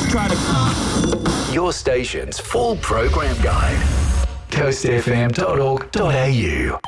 try to... Your station's full program guide. coastfm.org.au.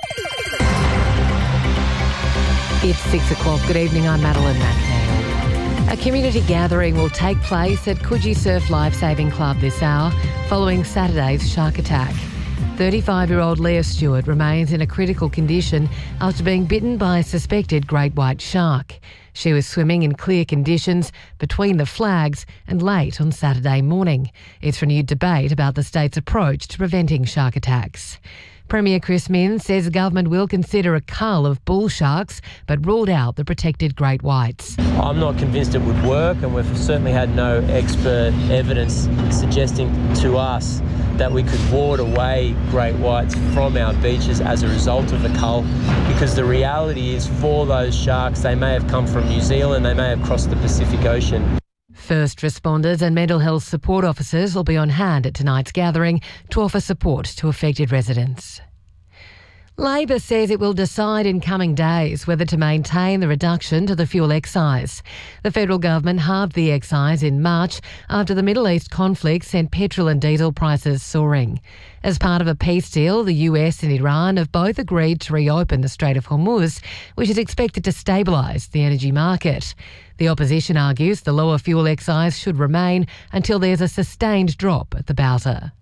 It's 6 o'clock. Good evening, I'm Madeline McNeil. A community gathering will take place at Coogee Surf Lifesaving Club this hour following Saturday's shark attack. 35-year-old Leah Stewart remains in a critical condition after being bitten by a suspected great white shark. She was swimming in clear conditions between the flags and late on Saturday morning. It's renewed debate about the state's approach to preventing shark attacks. Premier Chris Minns says the government will consider a cull of bull sharks but ruled out the protected great whites. I'm not convinced it would work, and we've certainly had no expert evidence suggesting to us that we could ward away great whites from our beaches as a result of a cull, because the reality is for those sharks, they may have come from New Zealand, they may have crossed the Pacific Ocean. First responders and mental health support officers will be on hand at tonight's gathering to offer support to affected residents. Labor says it will decide in coming days whether to maintain the reduction to the fuel excise. The federal government halved the excise in March after the Middle East conflict sent petrol and diesel prices soaring. As part of a peace deal, the US and Iran have both agreed to reopen the Strait of Hormuz, which is expected to stabilise the energy market. The opposition argues the lower fuel excise should remain until there's a sustained drop at the Bowser.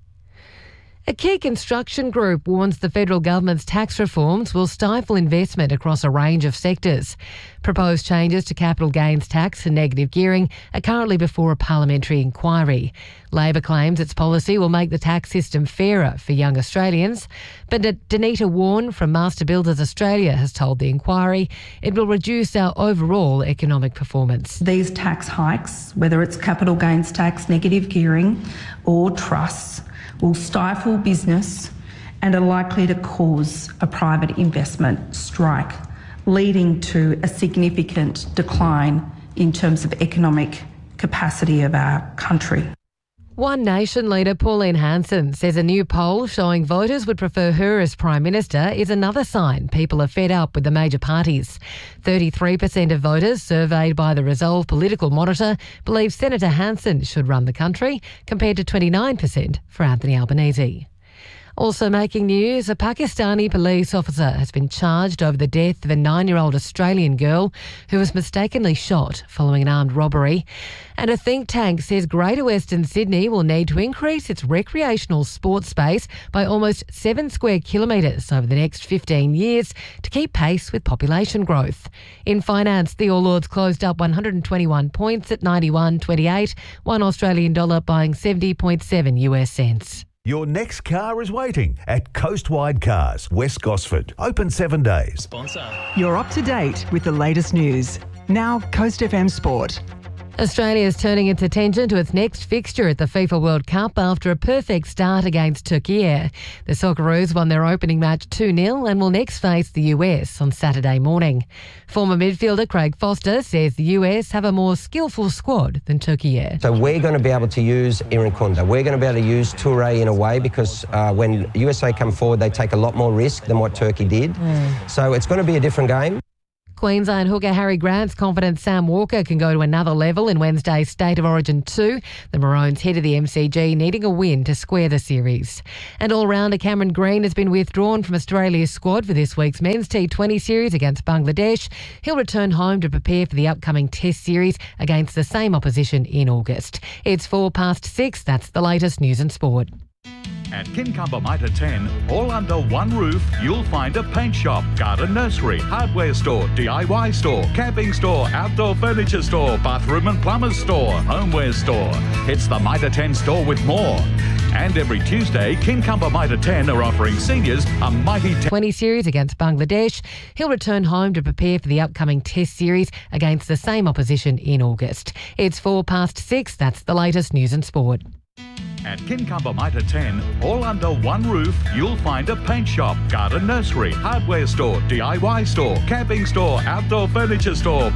A key construction group warns the federal government's tax reforms will stifle investment across a range of sectors. Proposed changes to capital gains tax and negative gearing are currently before a parliamentary inquiry. Labor claims its policy will make the tax system fairer for young Australians, but Danita Warren from Master Builders Australia has told the inquiry it will reduce our overall economic performance. These tax hikes, whether it's capital gains tax, negative gearing or trusts, will stifle business and are likely to cause a private investment strike, leading to a significant decline in terms of economic capacity of our country. One Nation leader Pauline Hanson says a new poll showing voters would prefer her as Prime Minister is another sign people are fed up with the major parties. 33% of voters surveyed by the Resolve Political Monitor believe Senator Hanson should run the country, compared to 29% for Anthony Albanese. Also making news, a Pakistani police officer has been charged over the death of a 9-year-old Australian girl who was mistakenly shot following an armed robbery. And a think tank says Greater Western Sydney will need to increase its recreational sports space by almost 7 square kilometres over the next 15 years to keep pace with population growth. In finance, the All Ords closed up 121 points at 91.28, $1 Australian dollar buying 70.7 US cents. Your next car is waiting at Coastwide Cars, West Gosford. Open 7 days. Sponsor. You're up to date with the latest news. Now, Coast FM Sport. Australia is turning its attention to its next fixture at the FIFA World Cup after a perfect start against Turkey. The Socceroos won their opening match 2-0 and will next face the US on Saturday morning. Former midfielder Craig Foster says the US have a more skillful squad than Turkey. So we're going to be able to use Irankunda. We're going to be able to use Toure in a way because when USA come forward, they take a lot more risk than what Turkey did. So it's going to be a different game. Queensland hooker Harry Grant's confident Sam Walker can go to another level in Wednesday's State of Origin 2. The Maroons head of the MCG needing a win to square the series. And all-rounder Cameron Green has been withdrawn from Australia's squad for this week's men's T20 series against Bangladesh. He'll return home to prepare for the upcoming Test series against the same opposition in August. It's 6:04. That's the latest news and sport. At Kincumber Mitre 10, all under one roof, you'll find a paint shop, garden nursery, hardware store, DIY store, camping store, outdoor furniture store, bathroom and plumber's store, homeware store. It's the Mitre 10 store with more. And every Tuesday, Kincumber Mitre 10 are offering seniors a mighty 20 series against Bangladesh. He'll return home to prepare for the upcoming Test series against the same opposition in August. It's 6:04. That's the latest news and sport. At Kincumber Mitre 10, all under one roof, you'll find a paint shop, garden nursery, hardware store, DIY store, camping store, outdoor furniture store,